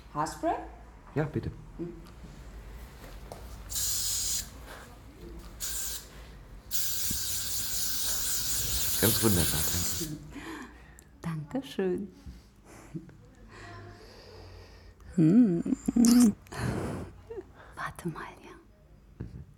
Haarspray? Ja, bitte. Ganz wunderbar, danke. Dankeschön. Warte mal.